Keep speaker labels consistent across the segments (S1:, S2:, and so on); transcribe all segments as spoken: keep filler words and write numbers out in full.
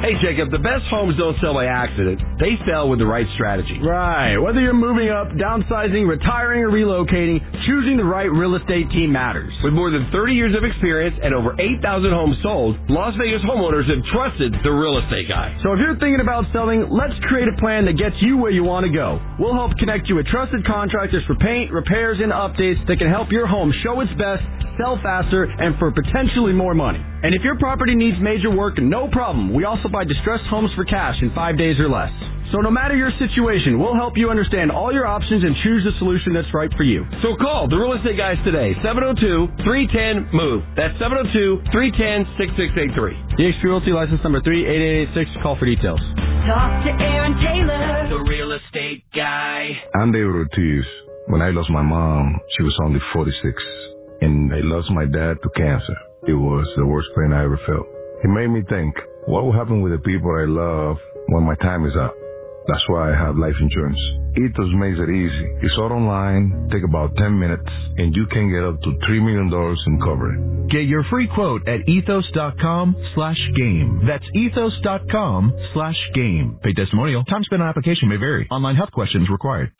S1: Hey, Jacob, the best homes don't sell by accident. They sell with the right strategy.
S2: Right. Whether you're moving up, downsizing, retiring, or relocating, choosing the right real estate team matters.
S1: With more than thirty years of experience and over eight thousand homes sold, Las Vegas homeowners have trusted the real estate guy.
S2: So if you're thinking about selling, let's create a plan that gets you where you want to go. We'll help connect you with trusted contractors for paint, repairs, and updates that can help your home show its best, sell faster, and for potentially more money. And if your property needs major work, no problem. We also buy distressed homes for cash in five days or less. So no matter your situation, we'll help you understand all your options and choose the solution that's right for you.
S1: So call the Real Estate Guys today, seven oh two, three one zero, M O V E. That's seven oh two, three one zero, six six eight three.
S2: D X P Realty license number three eight eight eight six. Call for details.
S3: Talk to Aaron Taylor, the Real Estate Guy.
S4: I'm David Ortiz. When I lost my mom, she was only forty-six. And I lost my dad to cancer. It was the worst pain I ever felt. It made me think, what will happen with the people I love when my time is up? That's why I have life insurance. Ethos makes it easy. It's all online, take about ten minutes, and you can get up to three million dollars in coverage.
S5: Get your free quote at ethos.com slash game. That's ethos.com slash game. Pay testimonial. Time spent on application may vary. Online health questions required.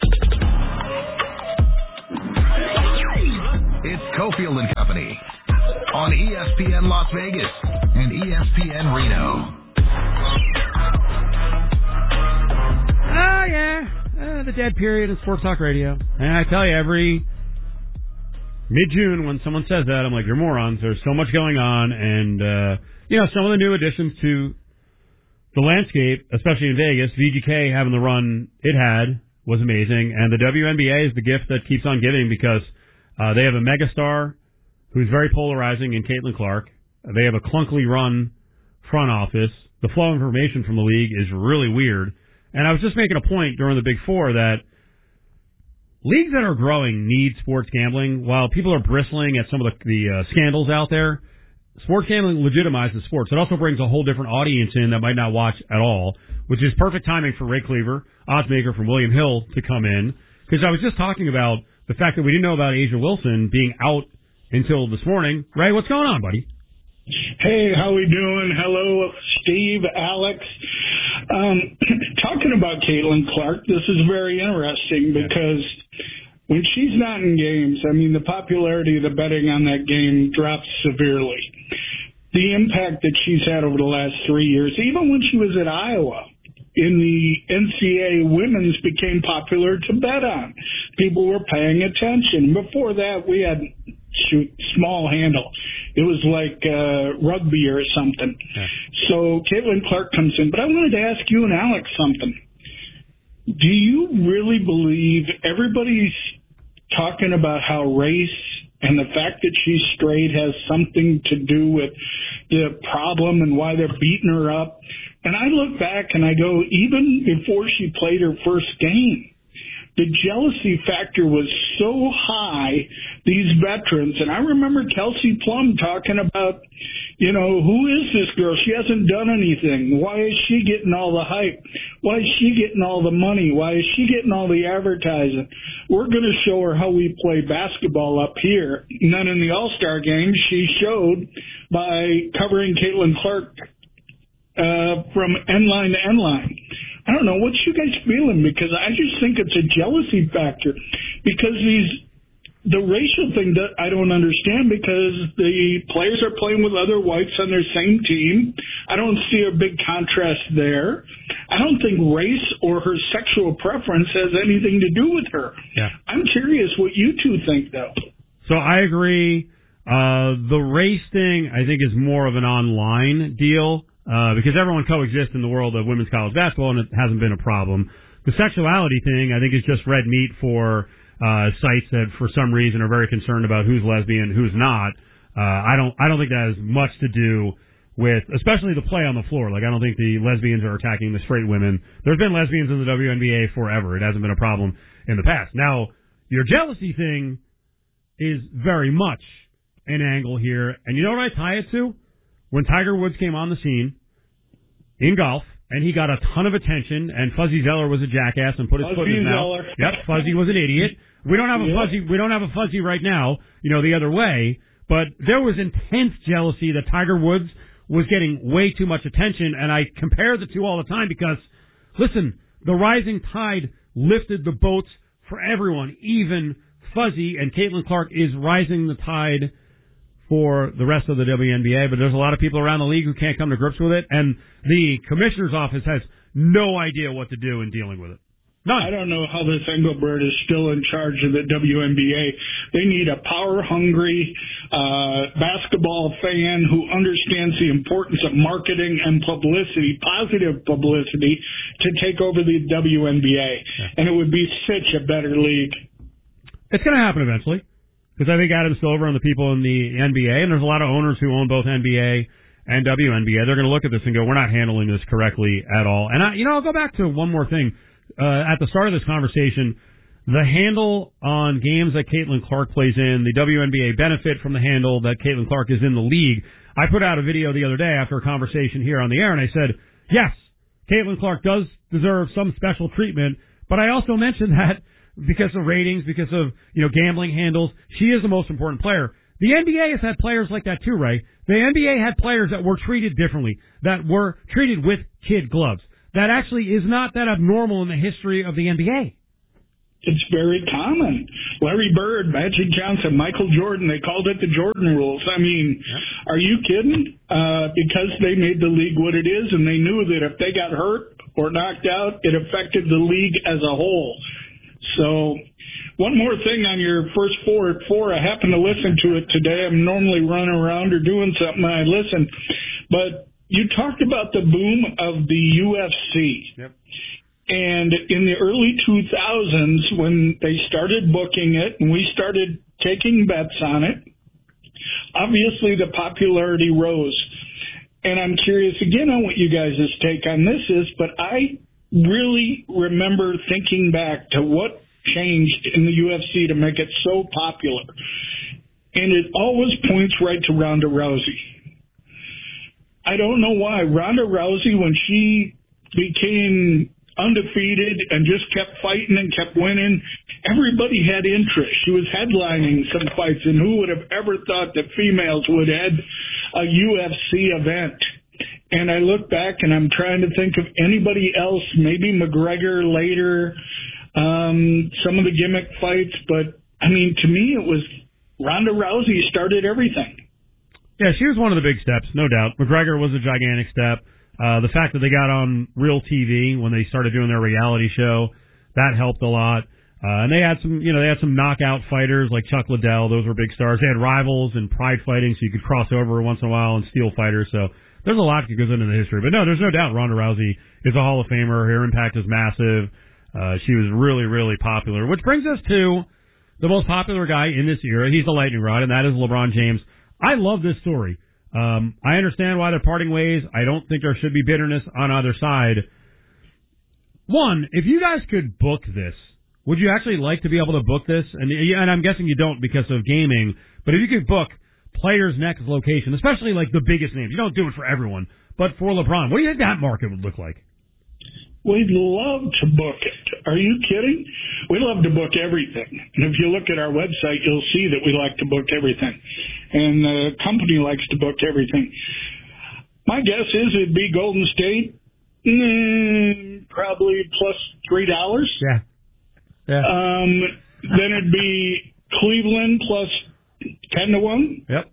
S6: It's Cofield and Company on E S P N Las Vegas and E S P N Reno.
S7: Oh, yeah. Uh, the dead period in sports talk radio. And I tell you, every mid-June when someone says that, I'm like, you're morons. There's so much going on. And, uh, you know, some of the new additions to the landscape, especially in Vegas, V G K having the run it had was amazing. And the W N B A is the gift that keeps on giving because uh, they have a megastar who's very polarizing in Caitlin Clark. They have a clunkily run front office. The flow of information from the league is really weird. And I was just making a point during the Big Four that leagues that are growing need sports gambling. While people are bristling at some of the, the uh, scandals out there, sports gambling legitimizes sports. It also brings a whole different audience in that might not watch at all, which is perfect timing for Ray Cleaver, oddsmaker from William Hill, to come in. Because I was just talking about the fact that we didn't know about Asia Wilson being out until this morning. Ray, what's going on, buddy?
S8: Hey, how we doing? Hello, Steve, Alex. Um, talking about Caitlin Clark, this is very interesting because when she's not in games, I mean, the popularity of the betting on that game drops severely. The impact that she's had over the last three years, even when she was at Iowa, in the N C A A women's became popular to bet on. People were paying attention. Before that, we had shoot small handle. It was like uh, rugby or something. Yeah. So Caitlin Clark comes in. But I wanted to ask you and Alex something. Do you really believe everybody's talking about how race and the fact that she's straight has something to do with the problem and why they're beating her up? And I look back and I go, even before she played her first game, the jealousy factor was so high, these veterans. And I remember Kelsey Plum talking about, you know, who is this girl? She hasn't done anything. Why is she getting all the hype? Why is she getting all the money? Why is she getting all the advertising? We're going to show her how we play basketball up here. And then in the All-Star game, she showed by covering Caitlin Clark uh, from end line to end line. I don't know, what's you guys feeling? Because I just think it's a jealousy factor. Because these, the racial thing that I don't understand, because the players are playing with other whites on their same team. I don't see a big contrast there. I don't think race or her sexual preference has anything to do with her.
S7: Yeah.
S8: I'm curious what you two think, though.
S7: So I agree. Uh, the race thing, I think, is more of an online deal. Uh, because everyone coexists in the world of women's college basketball, and it hasn't been a problem. The sexuality thing, I think, is just red meat for uh, sites that, for some reason, are very concerned about who's lesbian, who's not. Uh, I don't, I don't think that has much to do with, especially the play on the floor. Like, I don't think the lesbians are attacking the straight women. There's been lesbians in the W N B A forever. It hasn't been a problem in the past. Now, your jealousy thing is very much an angle here, and you know what I tie it to? When Tiger Woods came on the scene in golf, and he got a ton of attention, and Fuzzy Zeller was a jackass and put his
S8: Fuzzy
S7: foot in his
S8: Zeller.
S7: mouth. Yep, Fuzzy was an idiot. We don't have a
S8: yep.
S7: Fuzzy. We don't have a Fuzzy right now. You know, the other way. But there was intense jealousy that Tiger Woods was getting way too much attention, and I compare the two all the time because, listen, the rising tide lifted the boats for everyone, even Fuzzy, and Caitlin Clark is rising the tide for the rest of the W N B A, but there's a lot of people around the league who can't come to grips with it, and the commissioner's office has no idea what to do in dealing with it. None.
S8: I don't know how this Engelbert is still in charge of the W N B A. They need a power-hungry uh, basketball fan who understands the importance of marketing and publicity, positive publicity, to take over the W N B A. Yeah. And it would be such a better league.
S7: It's going to happen eventually, because I think Adam Silver and the people in the N B A, and there's a lot of owners who own both N B A and W N B A, they're going to look at this and go, we're not handling this correctly at all. And, I, you know, I'll go back to one more thing. Uh, at the start of this conversation, the handle on games that Caitlin Clark plays in, the W N B A benefit from the handle that Caitlin Clark is in the league. I put out a video the other day after a conversation here on the air, and I said, yes, Caitlin Clark does deserve some special treatment, but I also mentioned that because of ratings, because of, you know, gambling handles, she is the most important player. The N B A has had players like that too, Ray. The N B A had players that were treated differently, that were treated with kid gloves. That actually is not that abnormal in the history of the N B A.
S8: It's very common. Larry Bird, Magic Johnson, Michael Jordan, they called it the Jordan rules. I mean, yep. Are you kidding? Uh, because they made the league what it is, and they knew that if they got hurt or knocked out, it affected the league as a whole. So, one more thing on your first four at four. I happened to listen to it today. I'm normally running around or doing something, and I listen. But you talked about the boom of the U F C. Yep. And in the early two thousands, when they started booking it and we started taking bets on it, obviously the popularity rose. And I'm curious again on what you guys' take on this is, but I really remember thinking back to what changed in the U F C to make it so popular. And it always points right to Ronda Rousey. I don't know why. Ronda Rousey, when she became undefeated and just kept fighting and kept winning, everybody had interest. She was headlining some fights, and who would have ever thought that females would head a U F C event? And I look back, and I'm trying to think of anybody else, maybe McGregor later, um, some of the gimmick fights, but, I mean, to me, it was Ronda Rousey started everything.
S7: Yeah, she was one of the big steps, no doubt. McGregor was a gigantic step. Uh, the fact that they got on real T V when they started doing their reality show, that helped a lot. Uh, and they had some, you know, they had some knockout fighters like Chuck Liddell. Those were big stars. They had rivals in pride fighting, so you could cross over once in a while and steal fighters. So there's a lot that goes into the history. But no, there's no doubt Ronda Rousey is a Hall of Famer. Her impact is massive. Uh, she was really, really popular, which brings us to the most popular guy in this era. He's the lightning rod, and that is LeBron James. I love this story. Um, I understand why they're parting ways. I don't think there should be bitterness on either side. One, if you guys could book this, would you actually like to be able to book this? And, and I'm guessing you don't because of gaming, but if you could book players' next location, especially like the biggest names, you don't do it for everyone, but for LeBron, what do you think that market would look like?
S8: We'd love to book it. Are you kidding? We love to book everything. And if you look at our website, you'll see that we like to book everything. And the company likes to book everything. My guess is it'd be Golden State, mm, probably plus three dollars.
S7: Yeah. Yeah.
S8: Um, then it'd be Cleveland plus ten to one.
S7: Yep.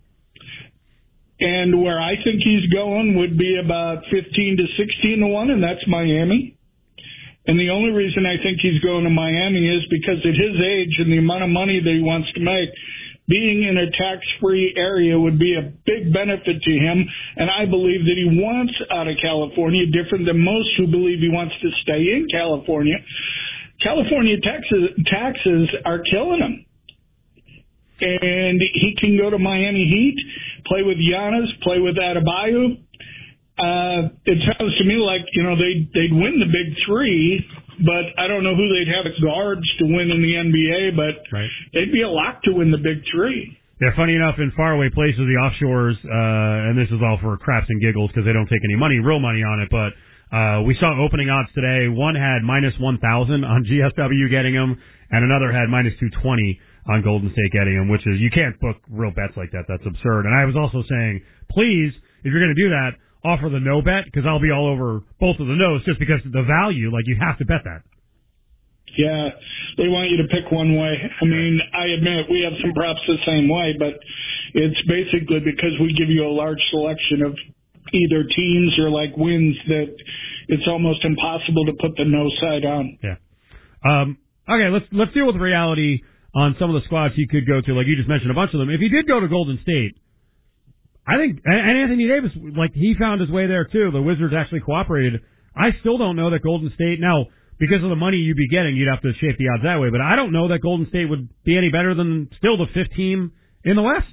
S8: And where I think he's going would be about fifteen to sixteen to one, and that's Miami. And the only reason I think he's going to Miami is because at his age and the amount of money that he wants to make, being in a tax-free area would be a big benefit to him. And I believe that he wants out of California, different than most who believe he wants to stay in California. California taxes, taxes are killing him. And he can go to Miami Heat, play with Giannis, play with Adebayo. Uh, it sounds to me like, you know, they'd, they'd win the big three, but I don't know who they'd have as guards to win in the N B A, but right. They'd be a lock to win the big three.
S7: Yeah, funny enough, in faraway places, the offshores, uh, and this is all for craps and giggles because they don't take any money, real money on it, but uh, we saw opening odds today. One had minus one thousand on G S W getting them, and another had minus two twenty on Golden State getting them, which is, you can't book real bets like that. That's absurd. And I was also saying, please, if you're going to do that, offer the no bet, because I'll be all over both of the no's just because of the value. Like, you have to bet that.
S8: Yeah, they want you to pick one way. I mean, I admit we have some props the same way, but it's basically because we give you a large selection of either teams or like wins that it's almost impossible to put the no side on.
S7: Yeah. Um, okay, let's let's deal with reality on some of the squads he could go to. Like you just mentioned, a bunch of them. If he did go to Golden State, I think, and Anthony Davis, like he found his way there too. The Wizards actually cooperated. I still don't know that Golden State now. Because of the money you'd be getting, you'd have to shape the odds that way. But I don't know that Golden State would be any better than still the fifth team in the West.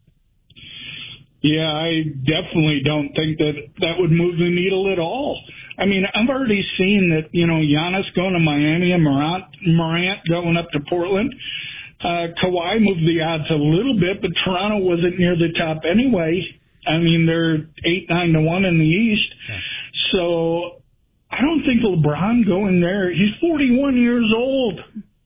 S8: Yeah, I definitely don't think that that would move the needle at all. I mean, I've already seen that, you know, Giannis going to Miami and Morant, Morant going up to Portland. Uh, Kawhi moved the odds a little bit, but Toronto wasn't near the top anyway. I mean, they're eight, nine to one in the East.
S7: Yeah.
S8: So I don't think LeBron going there. He's forty-one years old.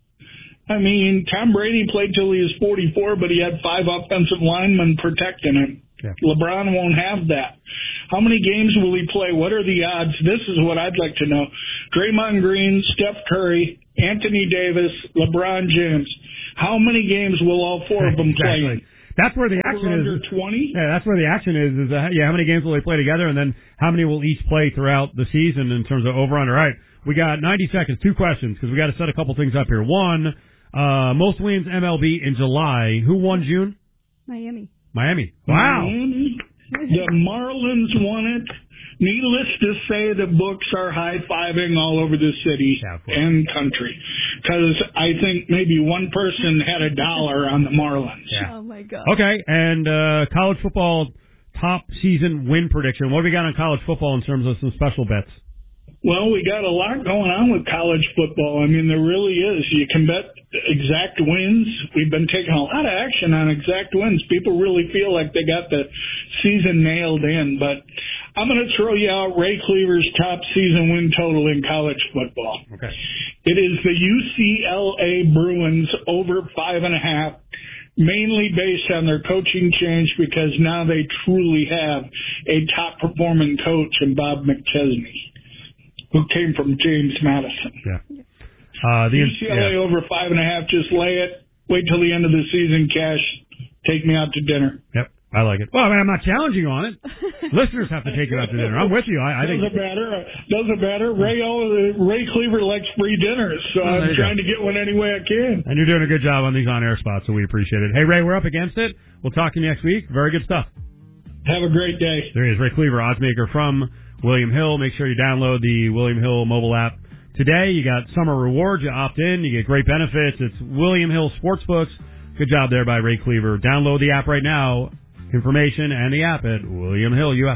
S8: I mean, Tom Brady played till he was forty-four, but he had five offensive linemen protecting him.
S7: Yeah.
S8: LeBron won't have that. How many games will he play? What are the odds? This is what I'd like to know. Draymond Green, Steph Curry, Anthony Davis, LeBron James. How many games will all four of them
S7: exactly.
S8: play?
S7: That's where the action
S8: under
S7: is.
S8: twenty?
S7: Yeah, that's where the action is. Is uh, yeah, how many games will they play together, and then how many will each play throughout the season in terms of over under? All right, we got ninety seconds, two questions because we got to set a couple things up here. One, uh, most wins M L B in July. Who won June?
S9: Miami.
S7: Miami. Wow.
S8: Miami. The Marlins won it. Needless to say, the books are high-fiving all over the city
S7: yeah,
S8: and country because I think maybe one person had a dollar on the Marlins.
S7: Yeah.
S9: Oh, my God.
S7: Okay, and uh, college football top season win prediction. What have we got on college football in terms of some special bets?
S8: Well, we got a lot going on with college football. I mean, there really is. You can bet exact wins. We've been taking a lot of action on exact wins. People really feel like they got the season nailed in. But I'm going to throw you out Ray Cleaver's top season win total in college football.
S7: Okay.
S8: It is the U C L A Bruins over five and a half, mainly based on their coaching change because now they truly have a top-performing coach in Bob McChesney, who came from James Madison.
S7: Yeah. Uh, the
S8: U C L A yeah. over five and a half, just lay it. Wait till the end of the season, cash. Take me out to dinner.
S7: Yep, I like it. Well, I mean, I'm not challenging you on it. Listeners have to take you out to dinner. I'm with you. I, I think
S8: doesn't matter. Doesn't matter. Ray Ray Cleaver likes free dinners, so
S7: well,
S8: I'm trying go. to get one any way I can.
S7: And you're doing a good job on these on-air spots, so we appreciate it. Hey, Ray, we're up against it. We'll talk to you next week. Very good stuff.
S8: Have a great day.
S7: There he is, Ray Cleaver, oddsmaker from William Hill. Make sure you download the William Hill mobile app today. You got summer rewards. You opt in. You get great benefits. It's William Hill Sportsbooks. Good job there by Ray Cleaver. Download the app right now. Information and the app at William Hill U S.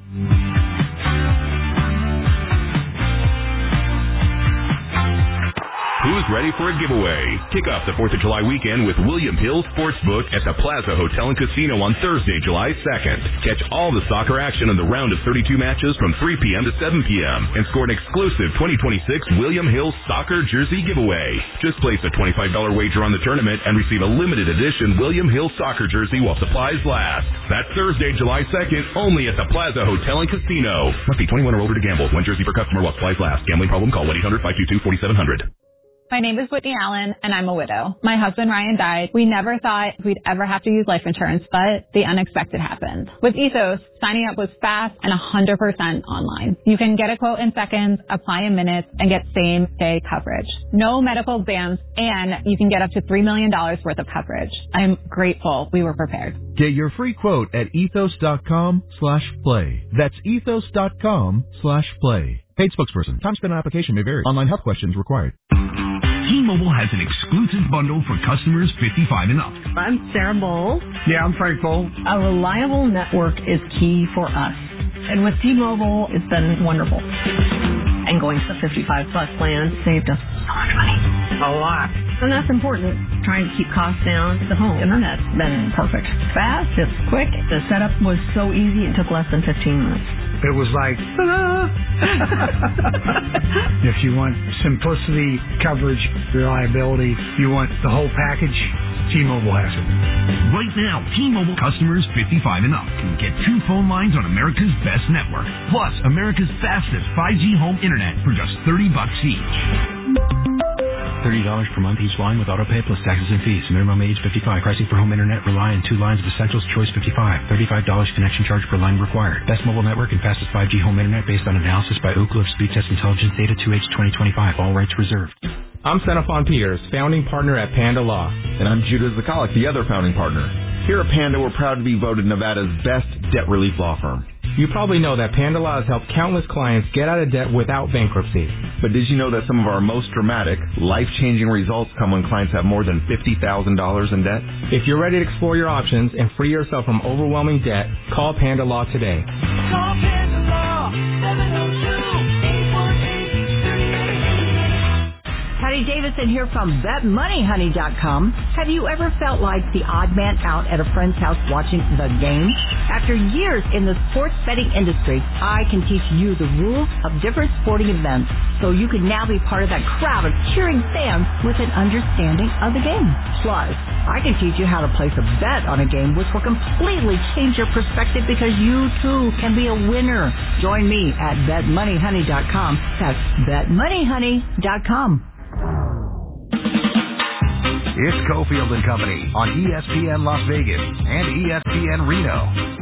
S10: Who's ready for a giveaway? Kick off the fourth of July weekend with William Hill Sportsbook at the Plaza Hotel and Casino on Thursday, July second. Catch all the soccer action in the round of thirty-two matches from three p.m. to seven p.m. and score an exclusive twenty twenty-six William Hill Soccer Jersey giveaway. Just place a twenty-five dollars wager on the tournament and receive a limited edition William Hill Soccer Jersey while supplies last. That's Thursday, July second, only at the Plaza Hotel and Casino. Must be twenty-one or older to gamble. One jersey per customer while supplies last. Gambling problem? Call one eight hundred five two two four seven zero zero.
S11: My name is Whitney Allen, and I'm a widow. My husband, Ryan, died. We never thought we'd ever have to use life insurance, but the unexpected happened. With Ethos, signing up was fast and one hundred percent online. You can get a quote in seconds, apply in minutes, and get same-day coverage. No medical exams, and you can get up to three million dollars worth of coverage. I'm grateful we were prepared.
S5: Get your free quote at ethos.com slash play. That's ethos.com slash play. Paid spokesperson. Time spent on application may vary. Online health questions required.
S6: T-Mobile has an exclusive bundle for customers fifty-five and up.
S12: I'm Sarah Bowles.
S13: Yeah, I'm Frank Bowles.
S12: A reliable network is key for us. And with T-Mobile, it's been wonderful. And going to the fifty-five plus plan saved us so much money.
S13: A lot.
S12: And that's important. Trying to keep costs down. The home internet's been perfect. Fast, it's quick. The setup was so easy, it took less than fifteen minutes.
S9: it was like, if you want simplicity, coverage, reliability, you want the whole package, T-Mobile has it.
S6: Right now, T-Mobile customers fifty-five and up can get two phone lines on America's best network, plus America's fastest five G home internet for just thirty bucks each.
S13: thirty dollars per month each line with autopay plus taxes and fees. Minimum age fifty-five. Pricing for home internet rely on two lines of Essentials Choice fifty-five. thirty-five dollars connection charge per line required. Best mobile network and fastest five G home internet based on analysis by Ookla of Speed Test Intelligence Data two H twenty twenty-five. All rights reserved.
S14: I'm Xenophon Peters, founding partner at Panda Law.
S15: And I'm Judah Zakalik, the other founding partner. Here at Panda, we're proud to be voted Nevada's best debt relief law firm.
S14: You probably know that Panda Law has helped countless clients get out of debt without bankruptcy.
S15: But did you know that some of our most dramatic, life-changing results come when clients have more than fifty thousand dollars in debt?
S14: If you're ready to explore your options and free yourself from overwhelming debt, call Panda Law today.
S3: Call Panda Law, seven oh two, eight one eight, three eight eight.
S16: Patty Davidson here from Bet Money Honey dot com. Have you ever felt like the odd man out at a friend's house watching the game? After years in the sports betting industry, I can teach you the rules of different sporting events so you can now be part of that crowd of cheering fans with an understanding of the game. Plus, I can teach you how to place a bet on a game which will completely change your perspective because you too can be a winner. Join me at Bet Money Honey dot com. That's Bet Money Honey dot com.
S6: It's Cofield and Company on E S P N Las Vegas and E S P N Reno.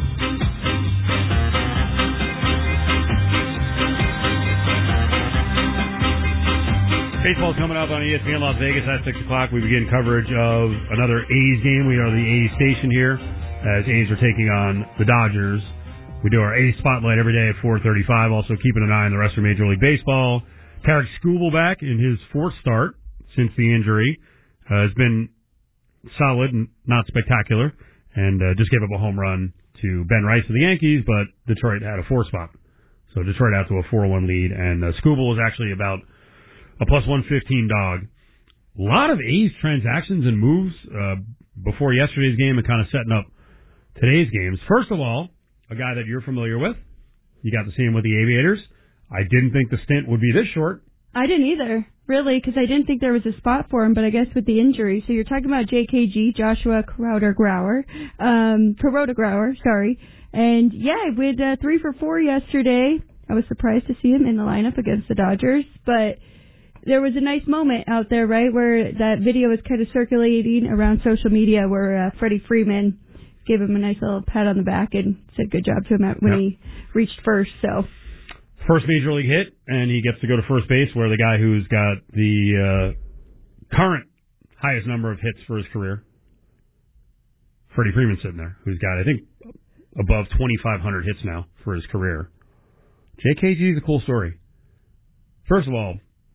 S7: Baseball's coming up on E S P N Las Vegas at six o'clock. We begin coverage of another A's game. We are the A's station here as A's are taking on the Dodgers. We do our A's spotlight every day at four thirty-five. Also keeping an eye on the rest of Major League Baseball. Tarek Skubal back in his fourth start since the injury. Uh, has been solid and not spectacular, and uh, just gave up a home run to Ben Rice of the Yankees, but Detroit had a four spot. So Detroit out to a four one lead, and uh, Skubal was actually about a plus one fifteen dog. A lot of A's transactions and moves uh, before yesterday's game and kind of setting up today's games. First of all, a guy that you're familiar with. You got to see him with the Aviators. I didn't think the stint would be this short.
S17: I didn't either, really, because I didn't think there was a spot for him, but I guess with the injury. So you're talking about J K G, Joshua Crowder-Grower, um, Perota-Grower, sorry. And, yeah, with uh, three for four yesterday, I was surprised to see him in the lineup against the Dodgers, but there was a nice moment out there, right, where that video was kind of circulating around social media where uh, Freddie Freeman gave him a nice little pat on the back and said good job to him when yep. he reached first, so...
S7: First major league hit, and he gets to go to first base, where the guy who's got the uh, current highest number of hits for his career, Freddie Freeman, sitting there, who's got, I think, above twenty-five hundred hits now for his career. J K G is a cool story. First of all,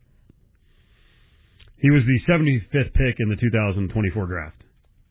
S7: he was the seventy-fifth pick in the two thousand twenty-four draft.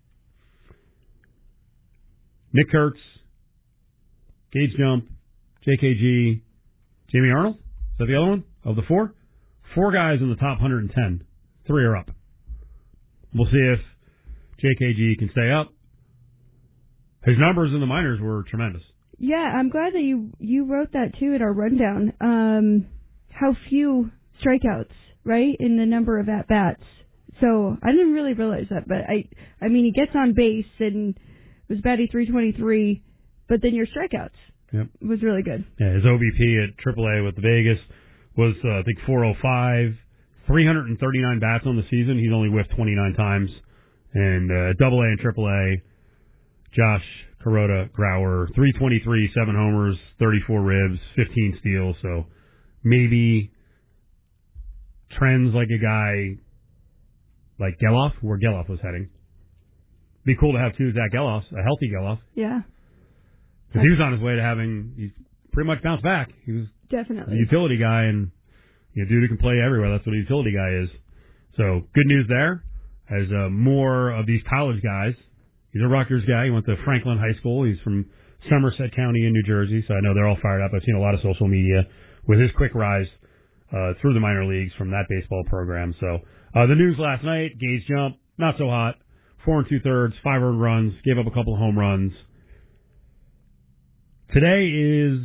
S7: Nick Kurtz, Gage Jump, J K G, Jamie Arnold, is that the other one of the four? Four guys in the top one hundred ten. Three are up. We'll see if J K G can stay up. His numbers in the minors were tremendous.
S17: Yeah, I'm glad that you, you wrote that, too, at our rundown. Um, how few strikeouts, right, in the number of at-bats. So I didn't really realize that, but I I mean, he gets on base and was batting three twenty-three, but then your strikeouts.
S7: Yep.
S17: It was really good.
S7: Yeah, his O B P at triple A with the Vegas was, uh, I think, four oh five, three hundred thirty-nine bats on the season. He's only whiffed twenty-nine times. And uh, double A and triple A, Josh Crowder-Grower, three twenty-three, seven homers, thirty-four ribs, fifteen steals. So maybe trends like a guy like Geloff, where Geloff was heading. Be cool to have two Zach Geloffs, a healthy Geloff.
S17: Yeah.
S7: Because he was on his way to having, he's pretty much bounced back. He was
S17: definitely
S7: a utility guy, and you know, dude who can play everywhere. That's what a utility guy is. So good news there. As uh, more of these college guys, he's a Rutgers guy. He went to Franklin High School. He's from Somerset County in New Jersey, so I know they're all fired up. I've seen a lot of social media with his quick rise uh, through the minor leagues from that baseball program. So uh, the news last night: Gage Jump, not so hot. Four and two thirds, five earned runs, gave up a couple of home runs. Today is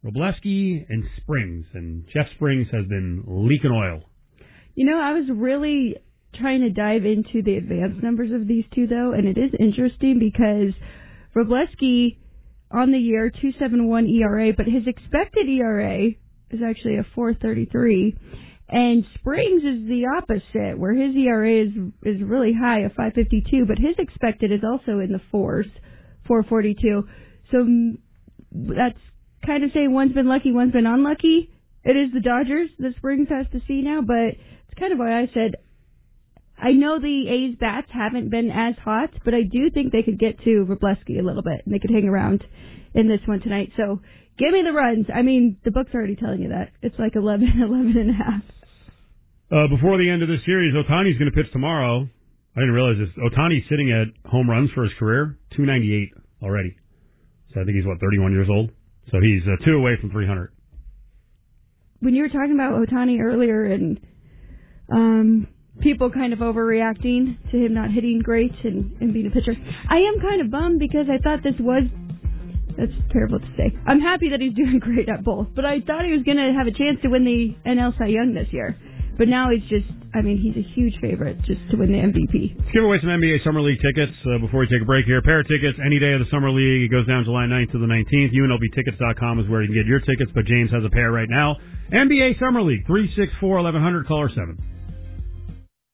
S7: Wroblewski and Springs, and Jeff Springs has been leaking oil.
S17: You know, I was really trying to dive into the advanced numbers of these two, though, and it is interesting because Wroblewski on the year, two point seven one E R A, but his expected E R A is actually a four thirty-three, and Springs is the opposite, where his E R A is is really high, a five fifty-two, but his expected is also in the fours, four forty-two. So that's kind of saying one's been lucky, one's been unlucky. It is the Dodgers that Springs has to see now, but it's kind of why I said I know the A's bats haven't been as hot, but I do think they could get to Wroblewski a little bit, and they could hang around in this one tonight. So give me the runs. I mean, the book's already telling you that. It's like eleven, eleven and a half.
S7: Uh, before the end of the series, Ohtani's going to pitch tomorrow. I didn't realize this. Ohtani's sitting at home runs for his career, two ninety-eight already. So I think he's, what, thirty-one years old? So he's uh, two away from three hundred.
S17: When you were talking about Ohtani earlier and um, people kind of overreacting to him not hitting great and, and being a pitcher, I am kind of bummed because I thought this was, that's terrible to say. I'm happy that he's doing great at both, but I thought he was going to have a chance to win the N L Cy Young this year. But now he's just, I mean, he's a huge favorite just to win the M V P.
S7: Let's give away some N B A Summer League tickets uh, before we take a break here. A pair of tickets any day of the Summer League. It goes down July ninth to the nineteenth. U N L V tickets dot com is where you can get your tickets, but James has a pair right now. N B A Summer League, three six four, eleven hundred, caller seven.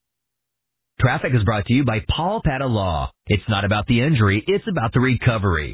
S18: Traffic is brought to you by Paul Pata Law. It's not about the injury, it's about the recovery.